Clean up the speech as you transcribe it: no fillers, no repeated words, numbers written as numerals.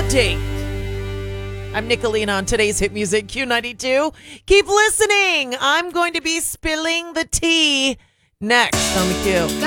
update. I'm Nicolina on today's Hit Music Q92. Keep listening. I'm going to be spilling the tea next on the Q.